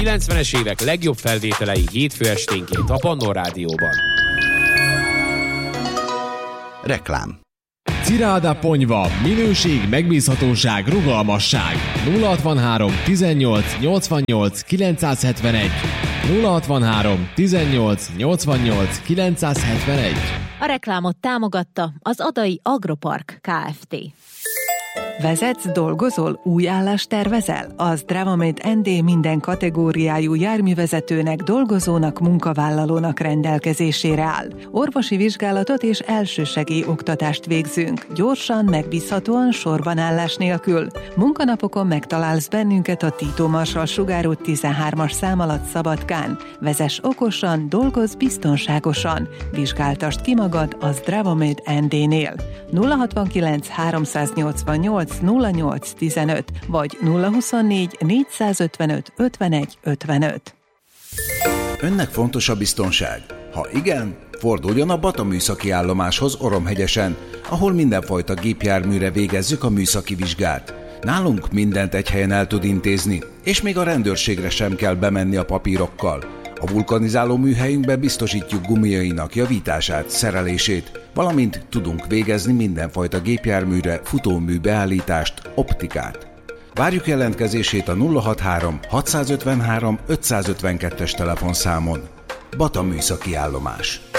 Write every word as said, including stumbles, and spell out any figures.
kilencvenes évek legjobb felvételei hétfő esténként a Pannon Rádióban. Reklám. Ciráda Ponyva. Minőség, megbízhatóság, rugalmasság. nulla hatvanhárom tizennyolc nyolcvannyolc kilencszázhetvenegy nulla hatvanhárom tizennyolc nyolcvannyolc kilencszázhetvenegy. A reklámot támogatta az Adai Agropark Kft. Vezetsz, dolgozol, új állást tervezel? Az Dravamate en dé minden kategóriájú járművezetőnek, dolgozónak, munkavállalónak rendelkezésére áll. Orvosi vizsgálatot és elsősegély oktatást végzünk. Gyorsan, megbízhatóan, sorban állás nélkül. Munkanapokon megtalálsz bennünket a Tito Marsal sugárút tizenhármas szám alatt Szabadkán. Vezess okosan, dolgozz biztonságosan. Vizsgáltasd ki magad az Dravamate en dé-nél. nulla hatvankilenc háromszáznyolcvannyolc nulla nyolc tizenöt vagy nulla huszonnégy négyszázötvenöt ötvenegy ötvenöt. Önnek fontos a biztonság? Ha igen, forduljon a Bata műszaki állomáshoz Oromhegyesen, ahol mindenfajta gépjárműre végezzük a műszaki vizsgát. Nálunk mindent egy helyen el tud intézni, és még a rendőrségre sem kell bemenni a papírokkal. A vulkanizáló műhelyünkben biztosítjuk gumiainak javítását, szerelését, valamint tudunk végezni mindenfajta gépjárműre futómű beállítást, optikát. Várjuk jelentkezését a nulla hatvanhárom hatszázötvenhárom ötszázötvenkettes telefonszámon. Bata műszaki állomás.